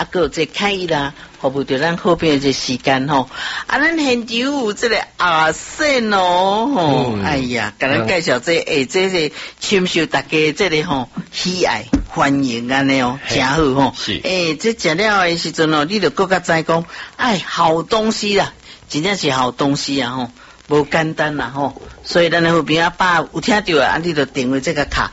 个这开啦，服务着咱后边这时间吼。啊，咱现场有这个阿信哦，吼，哎呀，甲咱介绍这这是深受大家这个吼喜爱欢迎安尼哦，真好吼。 是， 这食了的时阵哦，你就更加知讲，好东西啦，真正是好东西啊吼。无简单啦吼，所以咱的后边啊爸有听到啊，你就定位这个卡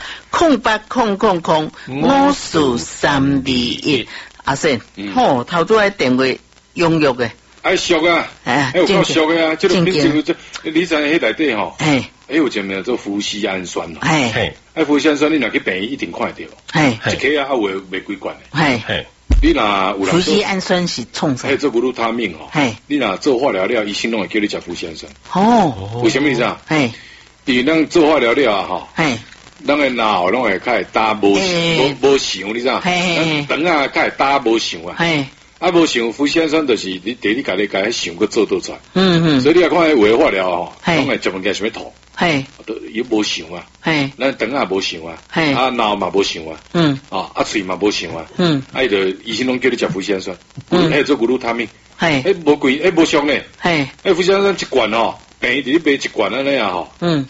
0800543221阿信，吼头拄爱电话踊跃的， 爱俗啊，有够俗的啊，这个品质这你知迄内底吼，有一名做富士氨酸咯，富士氨酸你若去病院一定看到，一颗啊卖几罐的，你若有人富士氨酸是创啥？ 做骨鲁他命吼，你若做化疗了，医生拢会叫你食富士氨酸。 哦， 为什么意思啊？因为咱做化疗了啊，吼，咱的脑拢会较会打无想，你知影？肠啊较会打无想啊。无想富士氨酸就是你第你家己家想个做倒出来。所以你若看迄画化疗吼，拢会专门家想要吐。都伊无想啊，咱肠也无想啊，脑嘛无想啊，喙嘛无想啊，伊就医生拢叫你食富士氨酸，做骨鲁他命，无贵，无俗呢，富士氨酸一罐吼，病院伫咧卖一罐安尼啊吼，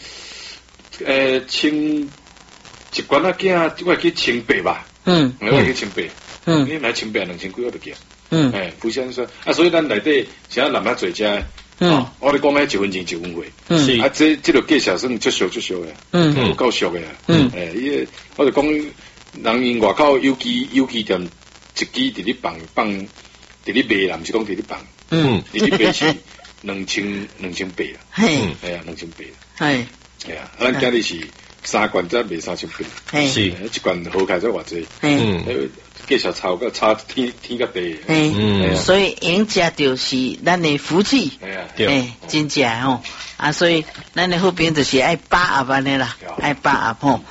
千一罐啊惊，我去1800吧，我去1800，你买1800、2000几我就记，富士氨酸所以咱内底是啊南遐做食。我哋讲迄1分钱1分货，这个介绍算足俗的，够俗的，我就讲人因外口有机店一支伫咧放伫咧卖啦，毋是讲伫咧放，伫咧卖是2800啦，2800，咱今日是3罐才卖3800，是一罐好开才偌济，介绍差天甲地， 所以赢家就是咱的福气，真正吼，所以咱的后边就是爱把握安尼啦，爱把握吼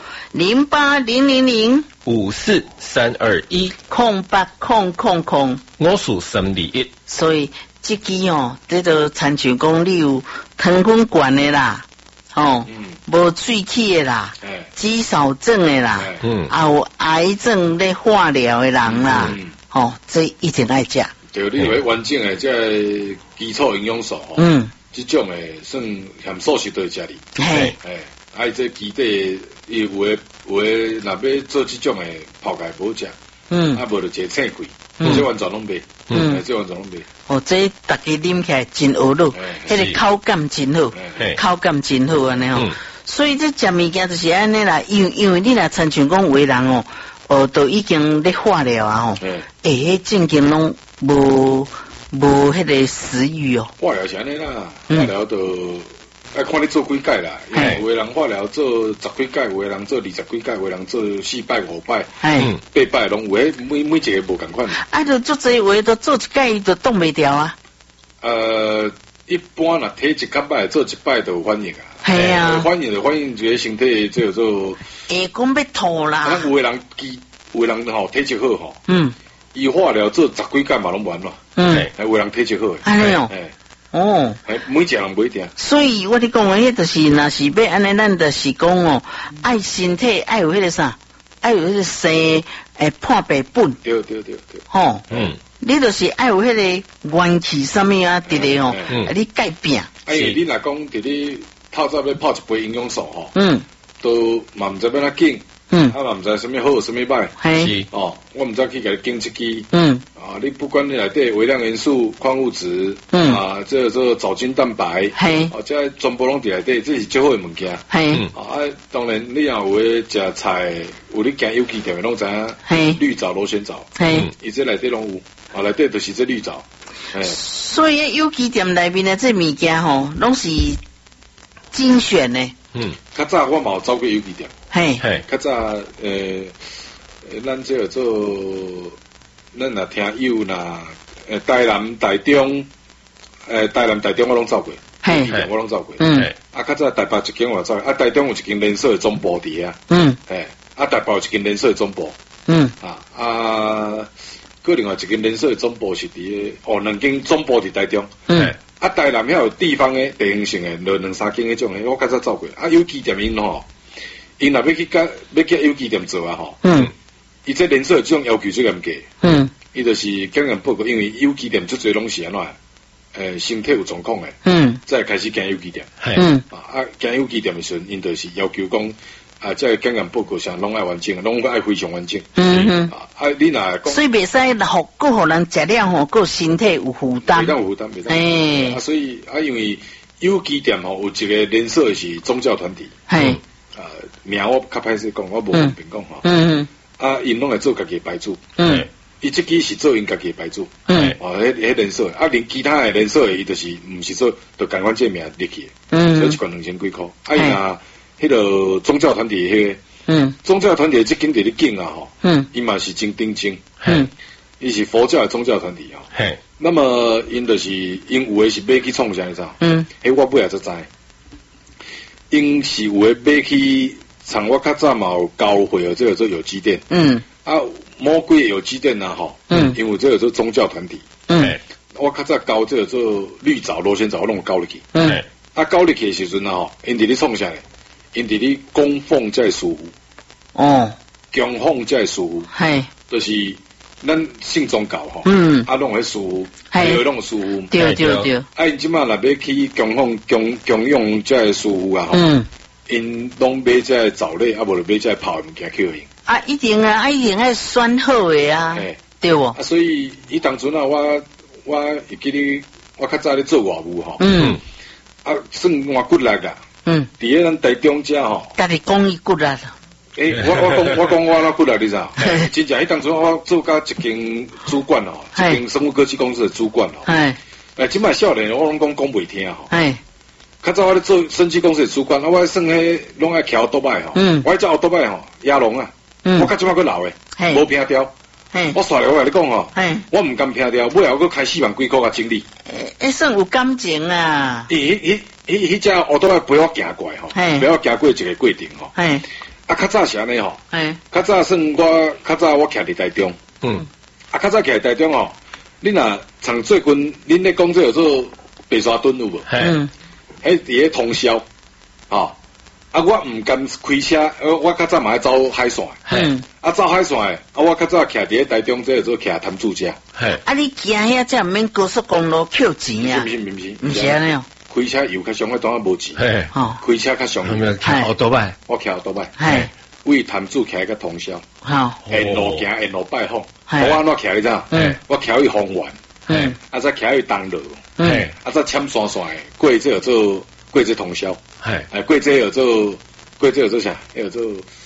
，080005402108005321， 所以这支哦，这就参像讲你有糖分高的啦。无喙齿的啦，肌少症的啦，有癌症咧化疗的人啦，这一定爱食。 对，你为完整的这基础营养素，这种的算含素食都会食哩。这基底有的若要做这种的泡盖无食，无就食青桂，这完全拢袂，这完全拢袂。 这大家啉起来真好咯，迄个口感真好，口感真好安尼吼。所以这食物件就是安尼啦，因为你若参像讲有的人都已经咧化疗啊迄正经拢无迄个食欲哦。 化疗是安尼啦，化疗就爱看你做几摆啦，因为有的人化疗做10几摆，有的人做20几摆，有的人做4摆、5摆、8摆，拢有的每一个无共款。 就做这有的都做一摆就冻袂掉啊。 一般若体质较歹，做一摆就有反应啊。反应一个身体叫做讲要吐啦。 有的人吼体质好吼，伊化疗做10几摆嘛拢完咯。有的人体质好。 安尼哦。 每一个人不一定。 所以我咧讲的，迄就是若是要安尼，咱就是讲爱身体爱有迄个啥，爱有迄个生破病本。 对。 你就是爱有迄个元气什么啊，伫咧你改变。 你若讲伫咧透早要泡一杯营养素吼，都嘛毋知要哪紧，嘛毋知什么好什么歹，我毋知去甲你拣一支，你不管你内底微量元素、矿物质，这做藻菌蛋白，这全部拢伫内底，这是最好的物件。当然你若有诶食菜，有你行有机店拢知影，绿藻、螺旋藻，伊这内底拢有，内底就是这绿藻。 所以有机店内面的这物件拢是精选的。 较早我嘛有走过有机店，较早咱这个做，咱若听友啦，台南、台中我拢走过，我拢走过。较早台北一间我走，台中有一间连锁的总部伫啊，台北有一间连锁的总部，个另外一间连锁的总部是伫2间总部伫台中，台南遐有地方的地方性的2、3间迄种的，我较早走过。有机店因若要去有机店做啊伊这连锁这种要求最严格， 伊就是检验报告，因为有机店最侪拢是安怎，身体有状况诶，再开始行有机店，行有机店诶时阵，因就是要求讲。这个检验报告上拢爱完整，拢爱非常完整。你若所以袂使互人食了吼，个身体有负担。 袂当有负担，袂当。所以因为有机店吼有一个连锁是宗教团体。名我较歹势讲，我无方便讲吼。因拢会做家己牌子。伊即支是做因家己牌子。迄连锁，连其他诶连锁诶，伊就是毋是做，就共阮这名入去。所以一罐2000几箍。伊若迄个宗教团体迄个，宗教团体即间伫咧景啊吼，伊嘛是真顶尖，伊是佛教的宗教团体吼。那么因就是因有诶是买去创啥你知？迄我尾也才知，因是有诶买去，像我较早嘛有交会哦，这个做有机店，魔鬼有机店啊吼，因为这个做宗教团体，我较早交这个做绿藻、螺旋藻，我拢有交入去，交入去诶时阵啊吼，因伫咧创啥咧？因伫咧供奉在师父，供奉在师父，就是咱信宗教吼，拢迄师父，拢师父， 对。 因即马若要去供奉供养这师父啊吼，因拢买这藻类，无就买这泡物件去用。 一定爱选好诶啊，对无？ 所以伊当初啊，我会记得我较早咧做外务吼，算换骨力啊。伫咧咱台中遮吼， 家己讲伊骨力。 我讲我那骨力你知？真正迄当初我做甲一间主管哦，一间生物科技公司的主管哦。即摆少年我拢讲袂听吼。较早我咧做生技公司的主管，我算迄拢爱骑多摆吼。我迄只奥多摆吼，亚龙啊，我较即摆佫老诶，无拼掉。我煞来我甲你讲吼，我毋甘拼掉，尾后佫开4万几箍甲整理。 算有感情啊。 迄只奥多摆陪我行过吼，陪我行过一个过程吼。较早是安尼吼，较早算我徛伫台中，较早徛伫台中吼，你若常最近恁咧讲这做白沙墩有无？迄伫咧通宵，我毋甘开车，我较早嘛爱走海线，走海线，我较早徛伫咧台中这做徛潭子遮。 你行遐才毋免高速公路扣钱啊？毋是安尼哦。 开车油较上，我当然无钱。开车较上。 徛奥多摆， 我徛奥多摆。为潭子徛个通宵。沿路行，沿路拜访。我安怎徛你知？我徛去丰原，再徛去东路，再签山线的，过这过这通宵。过这啥？做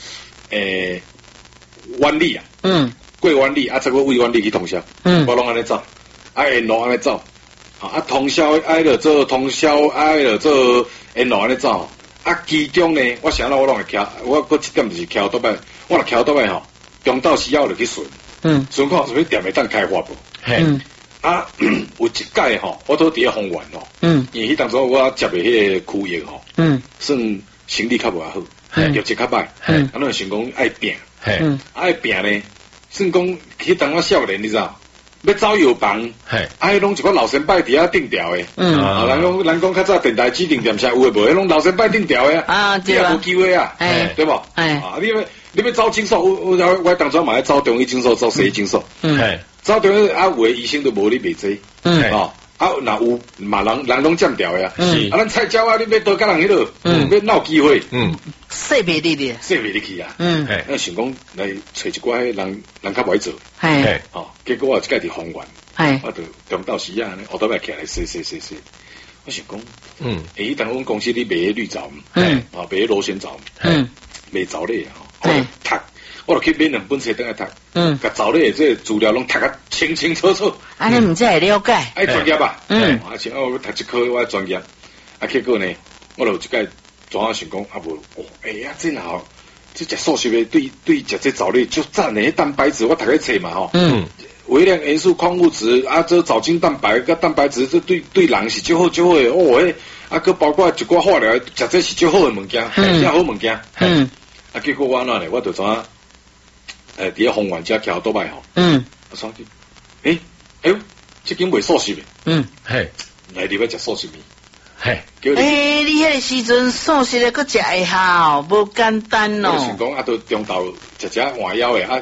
湾里啊。过湾里，再个为湾里去通宵。我拢安尼走，沿路安尼走。通宵爱了做通宵爱了做沿路安尼走，其中呢，我想到我拢会徛，我一点就是徛倒摆，我若徛倒摆吼，中昼时我就去顺，顺看有啥物店会当开发无？有一届吼，我都伫咧丰原吼，因为迄当初我接的迄个区域吼，算生意较无好，业绩较歹，咱想讲爱拼，爱拼呢，算讲迄当我少年，你知道？要走药房，迄拢一个老神拜伫遐定调诶。人讲较早电台指定店啥有诶无？迄拢老神拜定调诶啊，对啊，无机会啊，对无？你要走诊所，我当初嘛爱走中医诊所，走西医诊所。走中医有诶医生都无你卖济，若有嘛人拢占调诶啊。咱菜鸟你要多甲人迄落，要闹机会， 说袂入去啊。咱想讲来找一寡人较袂做。结果我即届伫丰原，我就中昼时啊，我倒来起来洗。我想讲，伊当阮公司你卖绿藻，卖螺旋藻，卖藻类啊，我就去买2本册等来读，甲藻类这资料拢读甲清清楚楚。 安尼毋才会了解， 爱专业吧？像我读一科我专业，结果呢，我就即届怎啊想讲无，真好。这食素食的对食这藻类就赞的，蛋白质我读咧册嘛吼，微量元素、矿物质这藻精蛋白跟蛋白质，这对人是最好的哦。佮包括一寡化疗，食这是最好的物件，真好物件。结果我呢，我就怎啊，伫咧丰原遮徛倒摆吼，我想起，这间卖素食的，来入要食素食面。 你迄个时阵素食的，佮食会好，无简单哦。 我想讲都中昼食换枵的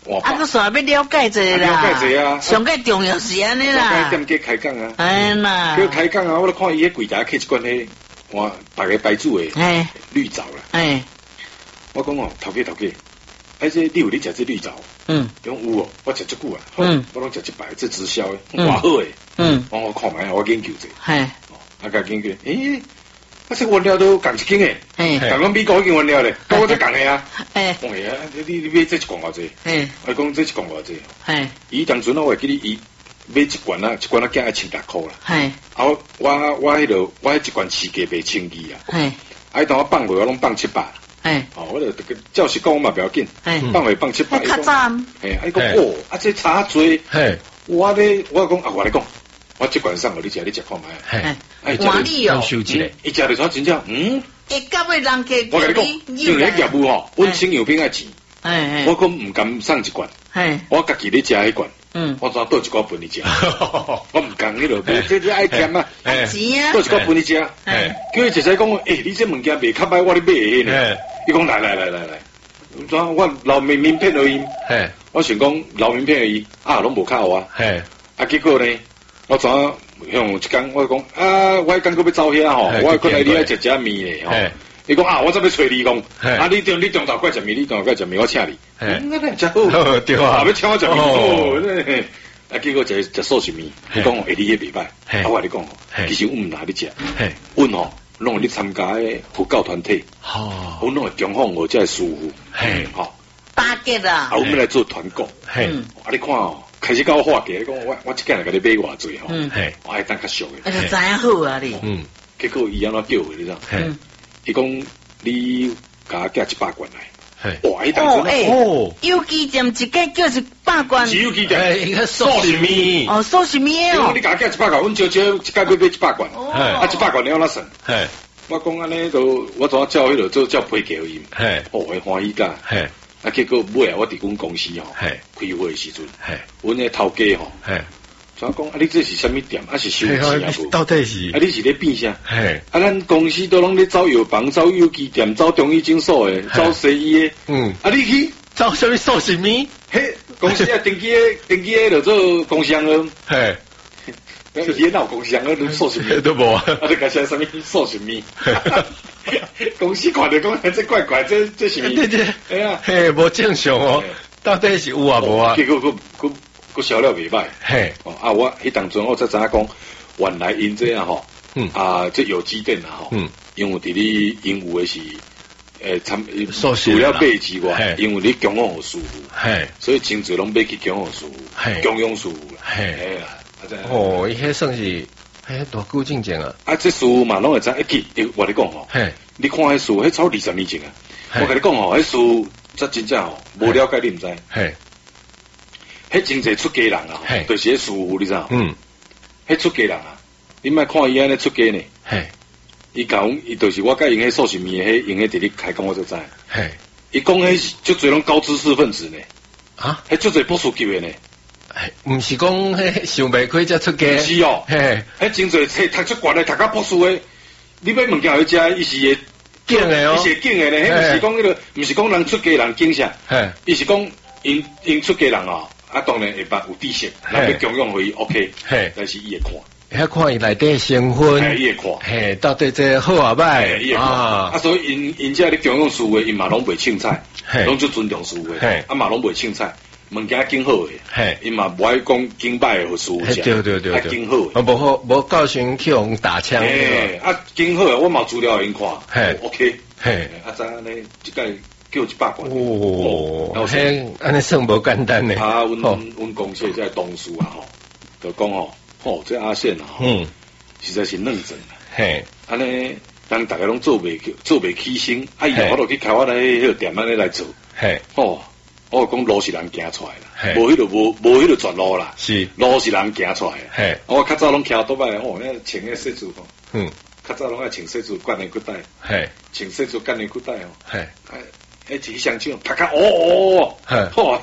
啊，个啥要了解者啦？ 了解者啊， 上个重要是安尼啦。 店家开讲啊， 哎呐， 叫开讲啊，我都看伊迄柜台开一罐迄，我大个白煮的绿藻啦。哎，我讲哦，头家，哎，这你有你食这绿藻？讲有哦，我食足久啊。我拢食一排，这直销的，偌好诶。我看卖，我研究者。嘿，啊，甲研究，啊，这原料都共一斤诶，共阮美国迄间原料咧，跟我这共诶啊。讲诶啊，你买这一罐偌济？我讲这一罐偌济？伊当阵我会记得伊买一罐啊，价$1,600啦。啊，我迄落我迄一罐市价卖1,200啊。啊，当我放落，我拢放700。我就这个照实讲，我嘛不要紧，放回放700。 较早。 伊讲哦，啊，这差多。我讲啊，我来讲，我这罐送互你食，你食看卖。 换你哦， 伊食着啥真正会甲尾人客， 我跟你讲，因为业务吼，阮请药品爱钱。我讲唔敢送一罐，我家己咧食迄罐。我怎倒一罐分你食？我唔讲迄落，这爱咸啊， 钱啊， 倒一罐分你食。叫伊直接讲，你这物件卖较歹，我咧买迄呢。伊讲来，我留名片而已。我想讲留名片而已，拢无靠啊。结果呢，我怎向一工，我讲我刚要走遐吼，我过来你爱食面咧吼。伊讲我怎要找你讲？你中昼怪食面，我请你。那真好，对啊，要请我食面。结果食素食面，伊讲你迄袂歹。我跟你讲其实阮唔拿你食，阮吼。拢去参加诶佛教团体，我拢会供奉我这师傅， 打结啊， 我们来做团购，你看哦，开始甲我画价，你讲我即间来甲你买偌济吼，我还当较俗诶， 就知影好啊你， 结果伊安怎叫你知道？伊讲你甲我寄100罐来，哇，伊当时有机店一个叫100罐， 有机店，素食面， 素食面哦， 你甲我寄100罐，阮少少一届要买100罐，100罐你要哪算？我讲安尼都，我怎叫迄落叫批价伊，会欢喜甲，结果尾啊，我伫阮公司吼，开会的时阵，阮个头家吼，怎讲？你这是啥物店？是收钱啊？ 到底是？ 你是咧变啥？咱公司都拢咧走药房、走有机店、走中医诊所诶，走西医诶，你去走啥物素食面？ 公司登记诶，就做工商咯。你闹工商啊，素食面都无啊！ 你讲啥物素食面？公司看着讲，这怪怪，这是哎呀，无正常哦。到底是有啊无啊？ 结果个销量袂歹。我迄当阵我才知影讲，原来因这样吼，这有机店啊吼，因为伫你因有的是除了买之外，因为你供养师傅，所以真侪拢买去供养师傅，供养师傅啦。 伊迄算是大久之前啊！ 这师傅嘛，拢会知一记。我跟你讲吼，你看迄师傅，迄超20年前啊！我跟你讲吼，迄师傅这真正吼，无了解你唔知。迄真侪出家人啊，就是迄师傅，你知道？迄出家人啊，你莫看伊安尼出家呢。伊讲，伊就是我甲用迄素食面，迄用迄伫咧开讲，我就知。伊讲迄足侪拢高知识分子呢。迄足侪博士级的呢。 毋是讲迄想袂开才出家， 是哦，迄真侪册读出悬的，读到博士的，你买物件去食，伊是会敬的哦， 伊是会敬的咧，迄毋是讲迄个，毋是讲人出家人敬啥，伊是讲因出家人哦，当然会捌有知识，人要供养互伊 OK，但是伊会看，遐看伊内底成分， 伊会看， 到底这好啊歹， 伊会看，所以因遮咧供养师傅，因嘛拢袂凊彩，拢就尊重师傅的，嘛拢袂凊彩。物件经好诶，伊嘛无爱讲经歹互师傅食， 对， 经好诶， 无好无教训去互打枪， 经好诶，我嘛资料互因看，OK，知安尼即个叫100罐， 安尼算无简单诶， 阮公司这同事啊吼，就讲吼，这阿宪啊，实在是认真啦，安尼人大家拢做袂起身，以后我就去开我迄个店安尼来做，我讲路是人行出来啦，无迄个绝路啦， 是路是人行出来。我较早拢徛倒摆，那穿个西装较早拢爱穿西装，干的裤带，穿西装干的裤带迄一箱酒，拍开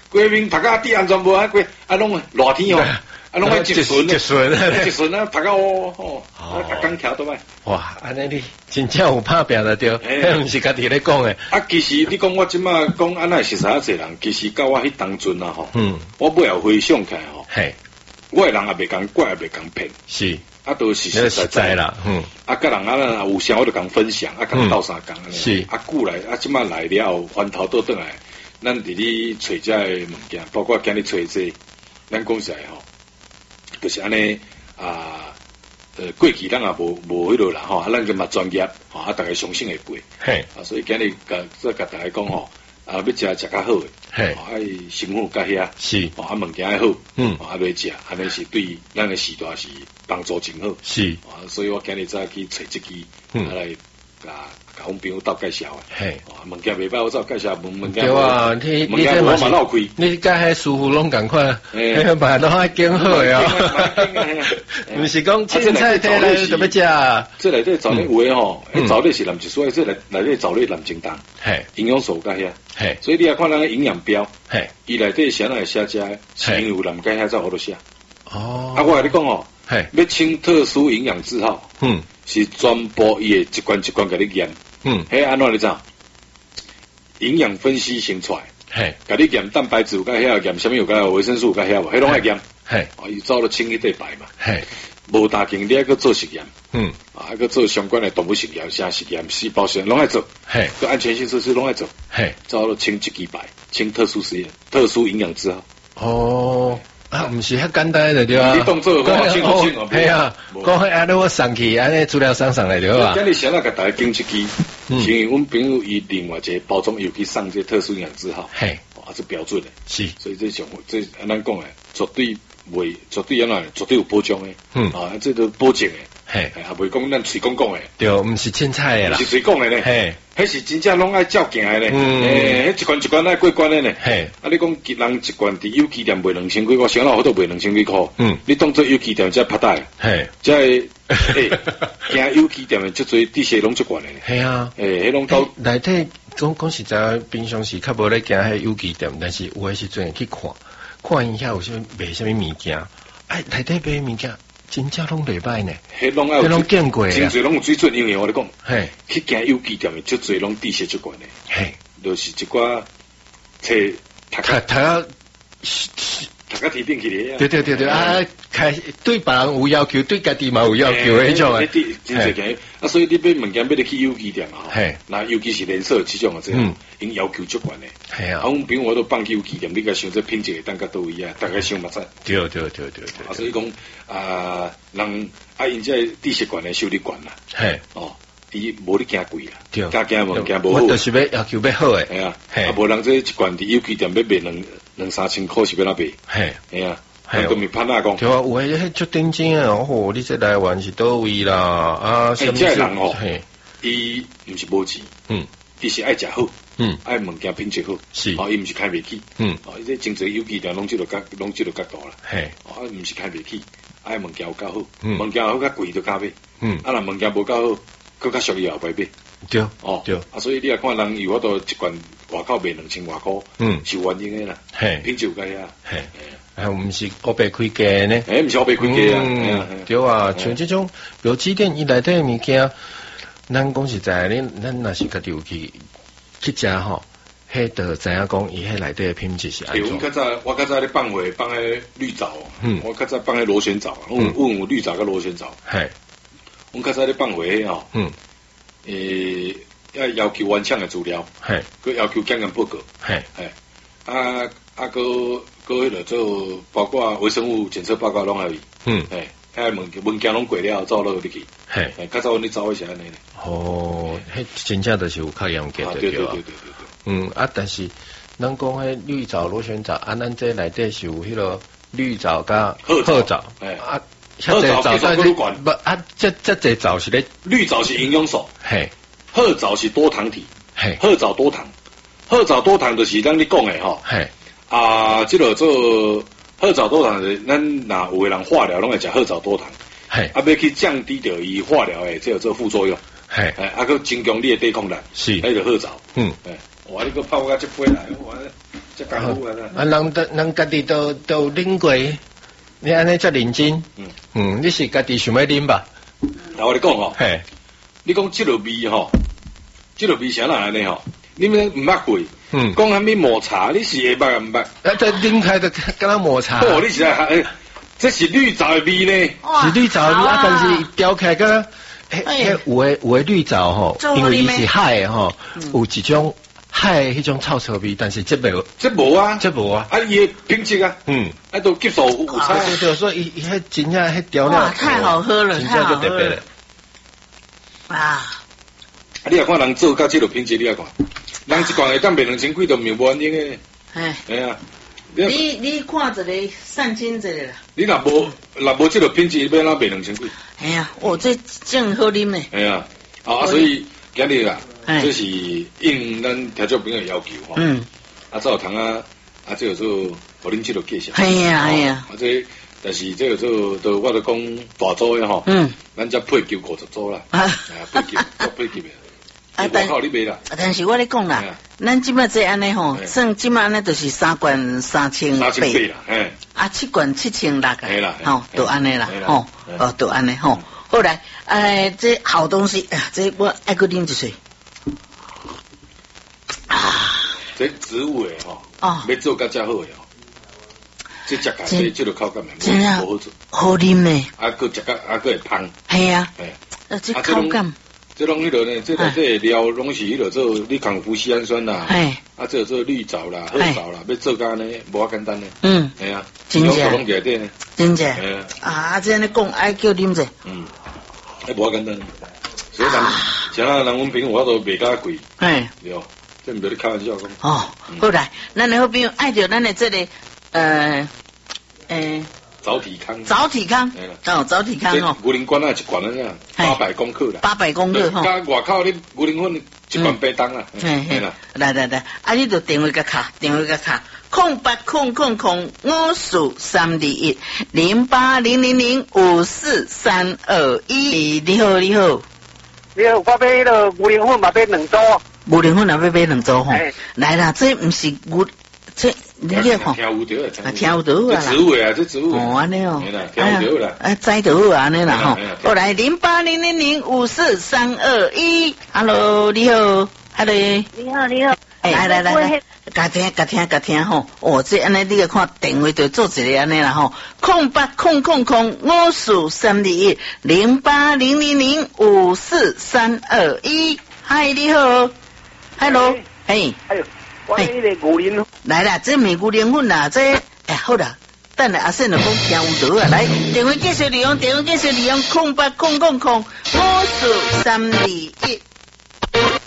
规面大家地安全无啊，规啊拢热天哦，啊拢爱积水，积水啊，大家哦，大工桥倒来。 哇，安尼你真正有拍拼了对，迄毋是家己咧讲诶。 啊，其实你讲我即马讲安那实在侪人，其实到我迄当阵啊吼，我尾后回想起来吼，我诶人也袂讲怪，也袂讲骗， 是。 啊，都是实在啦，啊，甲人啊，有啥我就讲分享，啊，讲斗相共安尼。是。啊，久来，啊，即马来了后，翻头倒转来，咱伫咧找遮诶物件，包括今日找这，咱讲实在吼，就是安尼啊，过去咱也无迄落啦吼，啊，咱个嘛专业，吼，啊，大家相信会过。嘿。啊，所以今日甲大家讲吼，啊，要食较好诶，嘿，爱生活较遐，是，啊，物件爱好，啊，来食，安尼是对咱诶时代是帮助真好，是，啊，所以我今日再去找一支，来甲阮朋友斗介绍诶，嘿，啊，物件袂歹，我再介绍物件。 对啊，你这嘛是，你甲迄师傅拢共款，迄嘛拢爱经好诶哦，毋是讲凊彩摕来就要食。 这内底早咧有诶吼，早咧是蓝色素，这内底早咧蓝精蛋，嘿，营养素甲遐，嘿，所以你也看咱营养标，嘿，伊内底啥来写遮，是因为有蓝介遐才好多写。哦，啊，我甲你讲哦。要称特殊营养字号，是全部伊会一关一关甲你验，迄安怎你知？营养分析先出来，甲你验蛋白质有甲遐，验啥物有甲维生素有甲遐无，迄拢爱验，伊走了清迄块牌嘛，无大经你还去做实验，啊，去做相关的动物实验、啥实验、细胞实验拢爱做，个安全性测试拢爱做，走了清一支牌，清特殊实验、特殊营养字号。哦。 啊，毋是遐简单的对啊！ 你动作好清楚清哦，系啊，讲迄安尼我送去，安尼资料上来对啊。 今日先来甲大家讲一支，是因为阮朋友伊另外一个包装又去上这特殊营养字号，嘿，啊是标准的，是，所以这种这咱讲诶，绝对袂，绝对安怎，绝对有保障诶，啊，这都保证诶。嘿，也袂讲咱随讲讲诶， 对，毋是凊彩诶啦， 是随讲诶咧，嘿，迄是真正拢爱照行诶咧，迄一关一关爱过关诶咧，嘿，啊，你讲人一关伫有机店卖2000几，我想到好多卖2000几箍，你当做有机店才拍大，嘿，即系，行有机店诶，即侪地势拢足悬诶，系啊，迄拢到内底讲实在，平常时较无咧行迄有机店，但是有诶时阵去看因遐有啥卖啥物物件，哎，内底卖物件。真正拢袂歹呢，迄拢见过啊， 真侪拢有水准，因为我咧讲，嘿，去行有机店诶，足侪拢地势足悬诶，嘿，就是一寡册读个提定起咧， 对啊，开对别人有要求，对家己嘛有要求迄种诶， 真侪个，啊，所以你买物件买得去有机店啊，嘿，那尤其是连锁这种啊，这样，因要求足悬诶，系啊，阮比如我都放有机店，你甲想这品质会当甲倒位啊，大概想嘛知， 对， 啊，所以讲啊，人啊，因这地势悬诶，收入悬啦，嘿，哦。伊无你惊贵啦，加惊物件无好， 我就是要求要好诶， 系啊，啊无人这一罐伫有机店要卖两三千块是要哪卖？系啊，都咪潘那讲， 对啊，有诶迄足顶尖诶，哦，你这来源是倒位啦？啊， 什么人哦？伊毋是无钱，伊是爱食好，爱物件品质好，是，哦，伊毋是开袂起，哦，伊这真侪有机店拢即落角度啦，嘿，哦，毋是开袂起，爱物件有够好，物件好较贵就加买，啊，若物件无够好。更较俗也后摆买， 对，哦，对， 啊，所以你也看人有法度一罐外口卖2000外箍，是原因诶啦，嘿，品质有介啊，嘿， 啊，毋是乌白开价呢， 毋是乌白开价啊， 对啊，像这种有机店伊内底物件，咱讲实在，咱若是家己有去食吼，迄就知影讲伊迄内底诶品质是安怎。 我较早咧放迄绿藻，我较早放迄螺旋藻，我有绿藻甲螺旋藻，嘿。阮较早咧放回吼，要求完整诶资料，佮要求简单报告，佮迄个做包括微生物检测报告拢还有，遐文件拢过了，走落去，较早阮咧走诶是安尼咧。 哦，迄真正就是有较严格对啊。啊，但是咱讲迄绿藻、螺旋藻，咱这内底是有迄个绿藻甲褐藻，啊。 褐藻比较多管不啊，这藻是咧， 绿藻是营养素，嘿，褐藻是多糖体，嘿，褐藻多糖就是咱咧讲诶吼，嘿，啊，即个做褐藻多糖是咱若有诶人化疗拢会食褐藻多糖，嘿，啊，要去降低掉伊化疗诶，即个做副作用，嘿，啊，佮增强你诶抵抗力，是，迄个褐藻，我你个泡我这杯来，我这干苦啊！ 人家己都啉过，你安尼才认真。你是家己想要啉吧？ 那我跟你讲哦，嘿，你讲这个味吼，这个味啥人安尼吼？你们唔捌过？讲虾米抹茶，你是会捌唔捌？ 这啉开就跟他抹茶。 哦，你是这是绿藻的味呢？ 是绿藻的味，但是调起来个，有的绿藻吼，因为伊是海的吼，有一种海迄种臭臭味，但是这无啊，啊伊的品质啊，都急速有差， 对，所以伊迄真正迄调料， 太好喝了， 真正就特别了。 啊！你也看人做甲这个品质，你也看，人一罐会当卖2000几，都没有原因的。哎呀， 你看一个散斤一个啦。 你若无这个品质，要哪卖2000几？ 哎呀，这真好啉的。 哎呀，所以今日啦，这是应咱听众朋友要求吼。早堂这个做互恁这个介绍。 哎呀。 这但是这个做都我都讲大组的吼。咱才配球50组啦。配球的。 但是我咧讲啦，咱即摆这安尼吼，算即摆安尼就是3罐3800啦，7罐7600啦，吼，都安尼啦，吼，都安尼吼。后来，这好东西，这我爱搁啉一水。 这植物的吼，要做甲遮好的吼，这食咖啡这个口感真啊，好啉呢。 搁食甲搁会香。 系啊，这口感。 这拢迄个呢，这料拢是迄个做你抗脯西氨酸啦，这做绿藻啦、褐藻啦，要做甲呢无简单呢。系啊， 真正拢在底呢， 真正这样讲爱叫啉者。 无简单，所以像人阮朋友我都卖甲贵。对，这毋对你开玩笑讲。 好来，咱的好朋友爱着咱的这个早体康， 早体康哦， 牛奶罐一罐啊，800公克啦 ，800公克吼，加外口你牛奶粉一罐白糖啦， 嘿啦，来，你就电话甲卡08000543210800054321，你好， 你好，我买迄个牛奶粉嘛买2组， 牛奶粉也要买2组吼，来啦，这毋是这你个吼， 听有着啊， 听有着啊， 植物的啊，这植物安尼哦， 听有着啦， 栽着好安尼啦吼，后来0800054321，Hello， 你好 ，Hello， 你好， 来，甲听吼，这安尼你个看电话就做一个安尼啦吼，0800054321，嗨，你好 ，Hello， 嘿。 我迄个牛奶来啦，这美牛奶粉啦，这好啦，等下阿婶就讲听有得啊，来电话继续利用0800054321。